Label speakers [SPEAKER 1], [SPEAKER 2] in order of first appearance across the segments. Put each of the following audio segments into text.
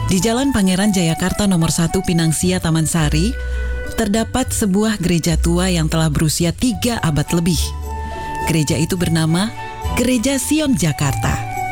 [SPEAKER 1] Di Jalan Pangeran Jayakarta nomor 1 Pinangsia Taman Sari, terdapat sebuah gereja tua yang telah berusia 3 abad lebih. Gereja itu bernama Gereja Sion Jakarta.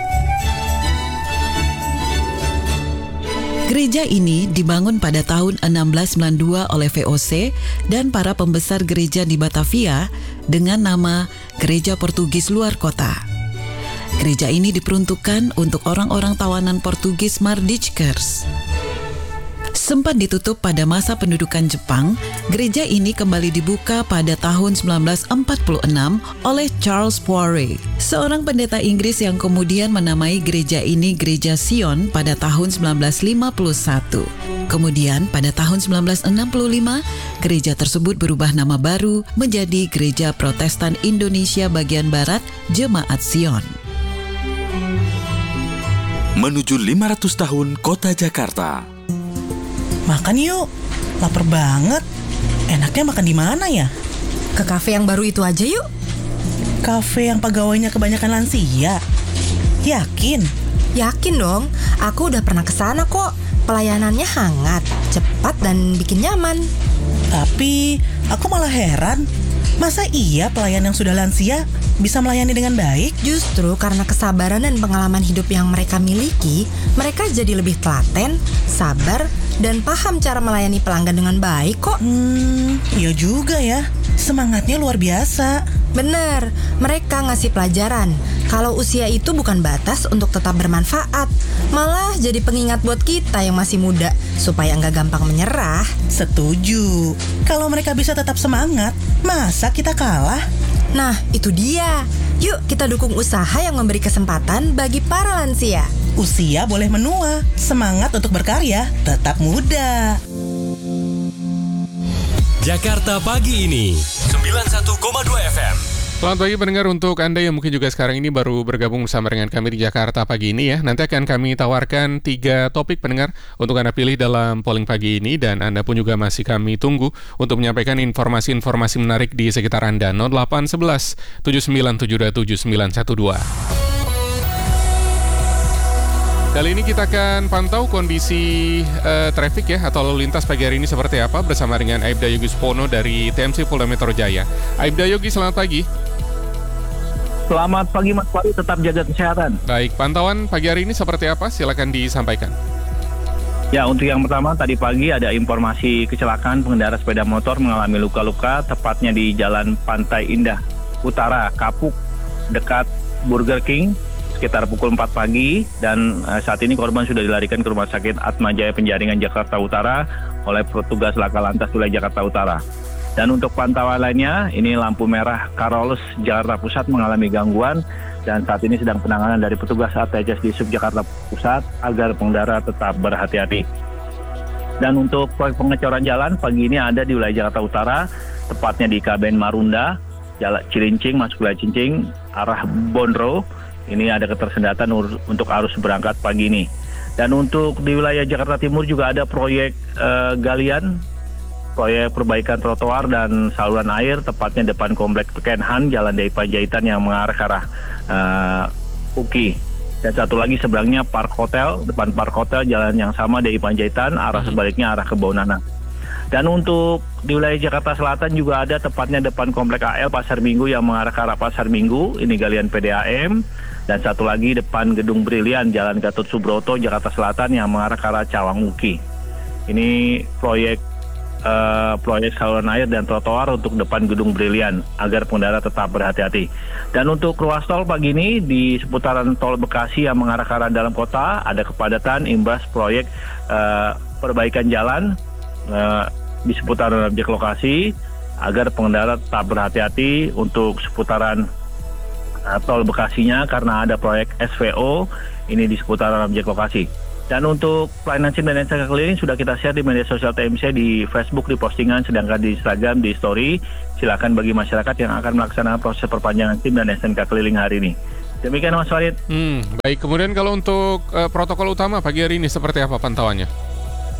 [SPEAKER 1] Gereja ini dibangun pada tahun 1692 oleh VOC dan para pembesar gereja di Batavia dengan nama Gereja Portugis Luar Kota. Gereja ini diperuntukkan untuk orang-orang tawanan Portugis Mardijkers. Sempat ditutup pada masa pendudukan Jepang, gereja ini kembali dibuka pada tahun 1946 oleh Charles Poiré, seorang pendeta Inggris yang kemudian menamai gereja ini Gereja Sion pada tahun 1951. Kemudian pada tahun 1965, gereja tersebut berubah nama baru menjadi Gereja Protestan Indonesia Bagian Barat Jemaat Sion.
[SPEAKER 2] Menuju 500 tahun Kota Jakarta.
[SPEAKER 3] Makan yuk, lapar banget. Enaknya makan di mana ya?
[SPEAKER 4] Ke kafe yang baru itu aja yuk.
[SPEAKER 3] Kafe yang pegawainya kebanyakan lansia. Yakin?
[SPEAKER 4] Yakin dong, aku udah pernah kesana kok. Pelayanannya hangat, cepat dan bikin nyaman.
[SPEAKER 3] Tapi aku malah heran. Masa iya pelayan yang sudah lansia bisa melayani dengan baik?
[SPEAKER 4] Justru karena kesabaran dan pengalaman hidup yang mereka miliki, mereka jadi lebih telaten, sabar, dan paham cara melayani pelanggan dengan baik kok.
[SPEAKER 3] Iya juga ya. Semangatnya luar biasa.
[SPEAKER 4] Bener, mereka ngasih pelajaran kalau usia itu bukan batas untuk tetap bermanfaat. Malah jadi pengingat buat kita yang masih muda supaya nggak gampang menyerah.
[SPEAKER 3] Setuju. Kalau mereka bisa tetap semangat, masa kita kalah?
[SPEAKER 4] Nah, itu dia. Yuk kita dukung usaha yang memberi kesempatan bagi para lansia.
[SPEAKER 3] Usia boleh menua, semangat untuk berkarya tetap muda.
[SPEAKER 5] Jakarta Pagi ini 91,2 FM.
[SPEAKER 6] Selamat pagi pendengar, untuk Anda yang mungkin juga sekarang ini baru bergabung bersama dengan kami di Jakarta Pagi ini ya. Nanti akan kami tawarkan 3 topik pendengar untuk Anda pilih dalam polling pagi ini, dan Anda pun juga masih kami tunggu untuk menyampaikan informasi-informasi menarik di sekitar Anda. 0811 7972 7912. Kali ini kita akan pantau kondisi trafik ya, atau lalu lintas pagi hari ini seperti apa bersama dengan Aibda Yogi Supono dari TMC Polda Metro Jaya. Aibda Yogi, selamat pagi.
[SPEAKER 7] Selamat pagi Mas Farid, tetap jaga kesehatan.
[SPEAKER 6] Baik, pantauan pagi hari ini seperti apa? Silakan disampaikan.
[SPEAKER 7] Ya, untuk yang pertama tadi pagi ada informasi kecelakaan pengendara sepeda motor mengalami luka-luka tepatnya di Jalan Pantai Indah Utara, Kapuk, dekat Burger King, sekitar pukul 4 pagi, dan saat ini korban sudah dilarikan ke Rumah Sakit Atma Jaya Penjaringan Jakarta Utara oleh petugas Laka Lantas wilayah Jakarta Utara. Dan untuk pantauan lainnya, ini lampu merah Carolus Jakarta Pusat mengalami gangguan, dan saat ini sedang penanganan dari petugas ATJS di Sub Jakarta Pusat agar pengendara tetap berhati-hati. Dan untuk proyek pengecoran jalan pagi ini ada di wilayah Jakarta Utara, tepatnya di KBN Marunda, Jalan Cilincing, masuk wilayah Cilincing, arah Bondro. Ini ada ketersendatan untuk arus berangkat pagi ini. Dan untuk di wilayah Jakarta Timur juga ada proyek galian, proyek perbaikan trotoar dan saluran air, tepatnya depan Komplek Pekenhan, Jalan DI Panjaitan yang mengarah ke arah UKI. Dan satu lagi seberangnya Park Hotel, depan Park Hotel, jalan yang sama DI Panjaitan, arah sebaliknya arah Kebonana. Dan untuk di wilayah Jakarta Selatan juga ada tepatnya depan Komplek AL Pasar Minggu yang mengarah ke arah Pasar Minggu, ini galian PDAM. Dan satu lagi depan Gedung Brilian, Jalan Gatot Subroto, Jakarta Selatan yang mengarah ke arah Cawang Uki. Ini proyek saluran air dan trotoar untuk depan Gedung Brilian agar pengendara tetap berhati-hati. Dan untuk ruas tol pagi ini di seputaran tol Bekasi yang mengarah ke arah dalam kota ada kepadatan imbas proyek perbaikan jalan di seputaran objek lokasi agar pengendara tetap berhati-hati untuk seputaran tol Bekasinya karena ada proyek SVO ini di seputaran objek lokasi. Dan untuk pelayanan SIM dan STNK keliling sudah kita share di media sosial TMC, di Facebook, di postingan, sedangkan di Instagram, di story. Silakan bagi masyarakat yang akan melaksanakan proses perpanjangan SIM dan STNK keliling hari ini. Demikian Mas Farid.
[SPEAKER 6] Baik, kemudian kalau untuk protokol utama pagi hari ini seperti apa pantauannya?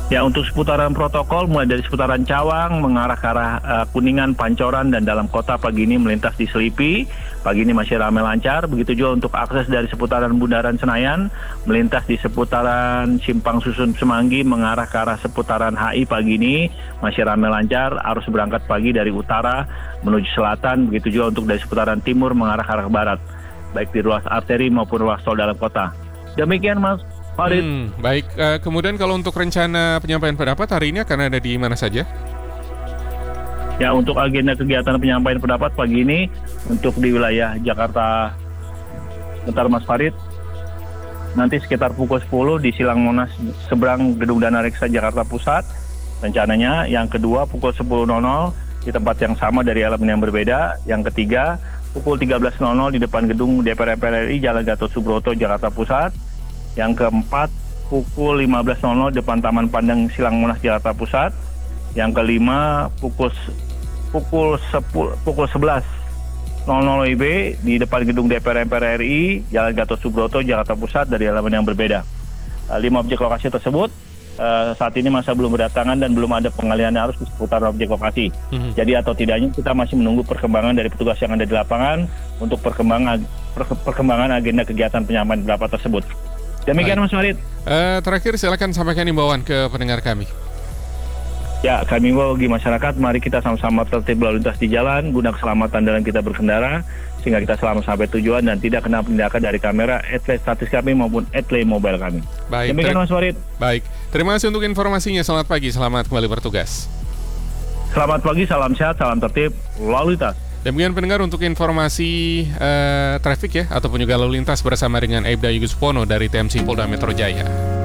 [SPEAKER 7] Ya, untuk seputaran protokol mulai dari seputaran Cawang mengarah ke arah Kuningan, Pancoran dan dalam kota pagi ini melintas di Selipi. Pagi ini masih ramai lancar. Begitu juga untuk akses dari seputaran Bundaran Senayan melintas di seputaran Simpang Susun Semanggi mengarah ke arah seputaran HI pagi ini masih ramai lancar. Arus berangkat pagi dari utara menuju selatan. Begitu juga untuk dari seputaran timur mengarah ke arah barat, baik di ruas arteri maupun ruas tol dalam kota. Demikian Mas Farid.
[SPEAKER 6] Baik, kemudian kalau untuk rencana penyampaian pendapat hari ini akan ada di mana saja?
[SPEAKER 7] Ya, untuk agenda kegiatan penyampaian pendapat pagi ini untuk di wilayah Jakarta, bentar Mas Farid, nanti sekitar pukul 10 di Silang Monas seberang Gedung Dana Reksa Jakarta Pusat. Rencananya yang kedua pukul 10.00 di tempat yang sama dari elemen yang berbeda. Yang ketiga pukul 13.00 di depan Gedung DPR RI Jalan Gatot Subroto Jakarta Pusat. Yang keempat pukul 15.00 depan Taman Pandang Silang Monas Jakarta Pusat. Yang kelima pukul 11.00 WIB di depan Gedung DPR RI Jalan Gatot Subroto Jakarta Pusat dari elemen yang berbeda. 5 objek lokasi tersebut saat ini masa belum berdatangan dan belum ada pengalihan arus di seputar objek lokasi. Jadi atau tidaknya kita masih menunggu perkembangan dari petugas yang ada di lapangan untuk perkembangan agenda kegiatan penyampaian pendapat tersebut. Demikian Mas Farid.
[SPEAKER 6] Terakhir silakan sampaikan himbauan ke pendengar kami.
[SPEAKER 7] Ya, kami himbau bagi masyarakat, mari kita sama-sama tertib lalu lintas di jalan, guna keselamatan dalam kita berkendara, sehingga kita selamat sampai tujuan dan tidak kena penindakan dari kamera, etle statis kami maupun etle mobile kami.
[SPEAKER 6] Baik,
[SPEAKER 7] demikian Mas Farid.
[SPEAKER 6] Baik, terima kasih untuk informasinya. Selamat pagi, selamat kembali bertugas.
[SPEAKER 7] Selamat pagi, salam sehat, salam tertib, lalu lintas.
[SPEAKER 6] Demikian pendengar untuk informasi trafik ya, ataupun juga lalu lintas bersama dengan Aibda Yuspono dari TMC Polda Metro Jaya.